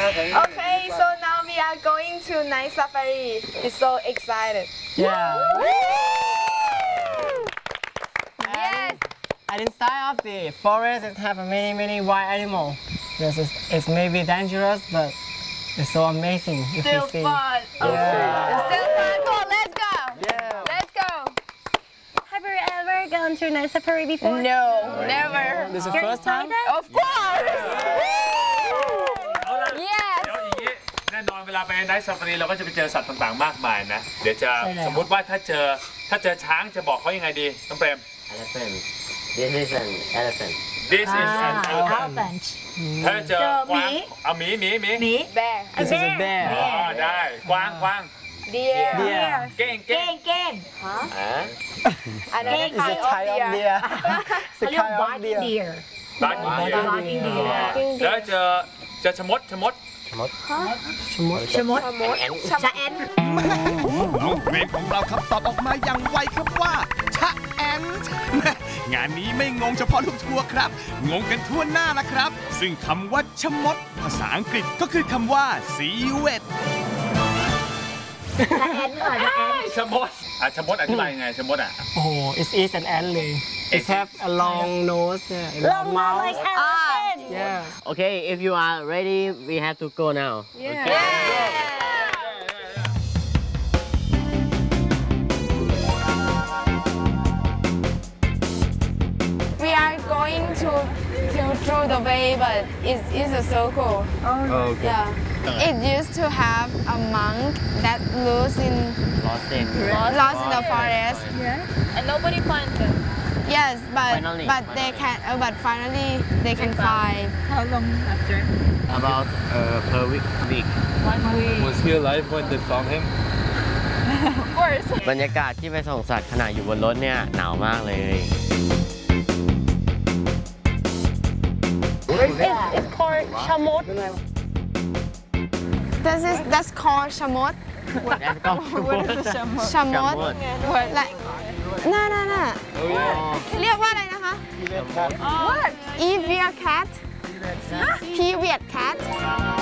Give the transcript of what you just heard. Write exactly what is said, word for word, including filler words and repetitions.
Okay, so now we are going to night safari. It's so excited. Yeah. Yes. And inside of the forest, it have a many many wild animal. Yes, it's, it's maybe dangerous, but it's so amazing if Still you see. fun. Yeah. It's still fun. Come on, let's go. Yeah. Let's go. Have you ever gone to night safari before? No, never. This is the You're first time. excited? Of course. เอาล่ะ Yes. เดี๋ยวอย่างนี้แน่นอนเวลาไปไนท์ซาฟารีเราก็จะไปเจอสัตว์ต่างๆมากมายนะเดี๋ยวจะใช่แล้วสมมุติว่าถ้าเจอถ้าเจอช้างจะบอกเขายังไงดีน้องเปรม Elephant. This is an elephant. This is an elephant Elephant. ถ้าเจอกวางหมีเอาหมีหมีหมีหมี Bear. This is a bear. อ๋อได้กวางกวาง Deer. Deer. เก้งเก้เก้งงเก้ง Huh? Another It's a kind type of of deer. deer. It's เขา a เรียก kind ว่า of barking deer. deer บาร์กี้เดีย barking deer แล้วเจอเจอชะมดชะมด Chmot. ชะมด An ant. ชะแอนน้องเกรนของเราครับตอบออกมาอย่างไวครับว่าชะแอนท์แม่งานนี้ไม่งงเฉพาะลูกทัวร์ครับ งงกันทั่วหน้าละครับ ซึ่งคำว่าชะมด ภาษาอังกฤษก็คือคำว่า civet ชะแอนค่ะชะแอนชะมดอ่ะชะมดอธิบายยังไงชะมดอ่ะ Oh, it is an ant. It have a long nose, yeah, a ลง long มา mouth. like elephant Yeah. Okay, if you are ready, we have to go now. We are going to to through the way, but it's, it's a circle. Oh, okay. Yeah. It used to have a monk that lives in Lost in. lost in the forest. And nobody finds them. Yes, but Finally, but they can uh, but finally they can fly. How long after? About uh, per week. week. One week. Was he alive when they found him Of course. บรรยากาศที่ไปส่งสัตว์ขณะอยู่บนรถเนี่ยหนาวมากเลย It's, it's called ชะมด This is that's called shamot. แล้วก็ Shamot. Like no no no. เรียกว่าอะไรนะคะ What? Evian cat. Period cat.